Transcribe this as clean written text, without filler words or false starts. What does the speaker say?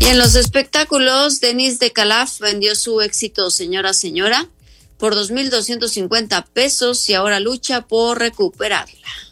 Y en los espectáculos, Denise de Calaf vendió su éxito Señora Señora por 2,250 pesos y ahora lucha por recuperarla.